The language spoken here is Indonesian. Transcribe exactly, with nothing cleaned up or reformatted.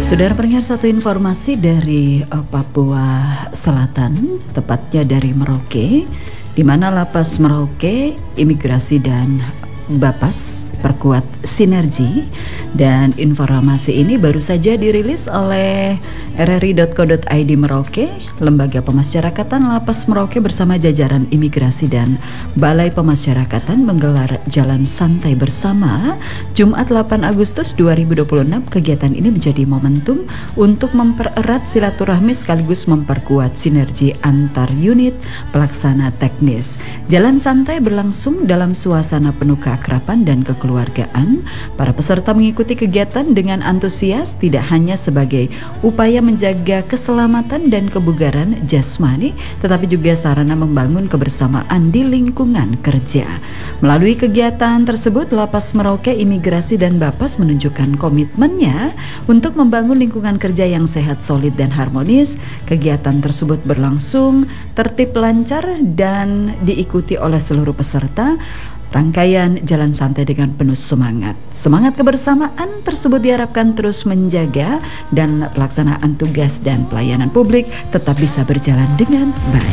Saudara pendengar, satu informasi dari uh, Papua Selatan, tepatnya dari Merauke, di mana Lapas Merauke, Imigrasi dan Bapas perkuat sinergi. Dan informasi ini baru saja dirilis oleh r r i dot co dot i d Merauke. Lembaga Pemasyarakatan Lapas Merauke bersama jajaran Imigrasi dan Balai Pemasyarakatan menggelar Jalan Santai Bersama Jumat delapan Agustus dua ribu dua puluh enam. Kegiatan ini menjadi momentum untuk mempererat silaturahmi sekaligus memperkuat sinergi antar unit pelaksana teknis. Jalan santai berlangsung dalam suasana penuh keakraban dan kekeluargaan. Para peserta mengikuti kegiatan dengan antusias, tidak hanya sebagai upaya menjaga keselamatan dan kebugaran jasmani, tetapi juga sarana membangun kebersamaan di lingkungan kerja. Melalui kegiatan tersebut, Lapas Merauke, Imigrasi dan Bapas menunjukkan komitmennya untuk membangun lingkungan kerja yang sehat, solid dan harmonis. Kegiatan tersebut berlangsung tertib, lancar dan diikuti oleh seluruh peserta. Rangkaian jalan santai dengan penuh semangat. Semangat kebersamaan tersebut diharapkan terus menjaga dan pelaksanaan tugas dan pelayanan publik tetap bisa berjalan dengan baik.